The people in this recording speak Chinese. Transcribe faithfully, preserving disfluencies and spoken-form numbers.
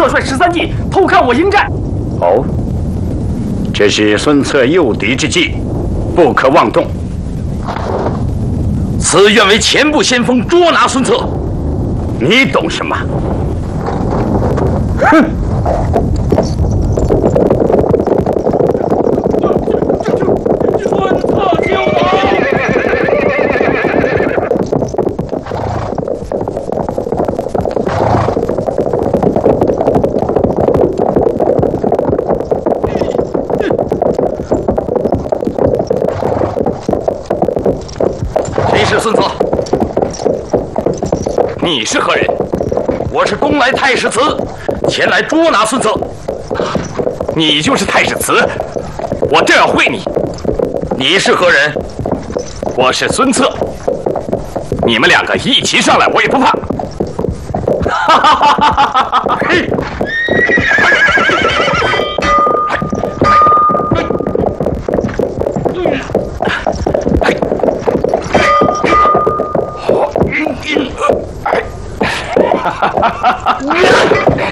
策率十三骑偷看我营寨。 哦，这是孙策诱敌之计，不可妄动。 此愿为前部先锋，捉拿孙策。 你懂什么？哼！ 孙策救我！ 谁是孙策？你是何人？我是东来太史慈，前来捉拿孙策。你就是太史慈，我正要会你。你是何人？我是孙策。你们两个一起上来，我也不怕。哈哈哈哈哈哈！嘿。哈哈哈哈哈！